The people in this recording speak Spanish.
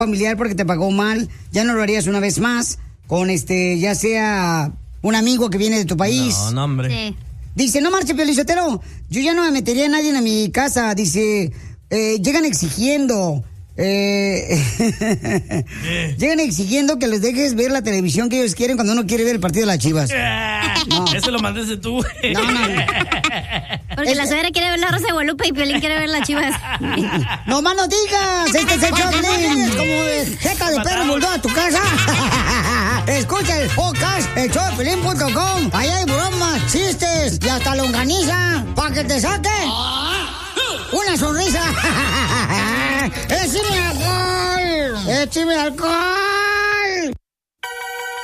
familiar porque te pagó mal, ya no lo harías una vez más con ya sea un amigo que viene de tu país. No, hombre. Sí. Dice, no marche, Pio Lizotero, yo ya no me metería a nadie en mi casa. Dice, llegan exigiendo... llegan exigiendo que les dejes ver la televisión que ellos quieren cuando uno quiere ver el partido de las Chivas. No. Eso lo mandaste tú. No. Porque la suegra quiere ver la Rosa de Guadalupe y Piolín quiere ver las Chivas. No más no digas, este es el show, Piolín, como de jeta de perro bulldog a tu casa. Escucha el podcast, el showdepiolín.com. Ahí hay bromas, chistes y hasta longaniza para que te saquen una sonrisa. ¡Échame alcohol! ¡Échame alcohol!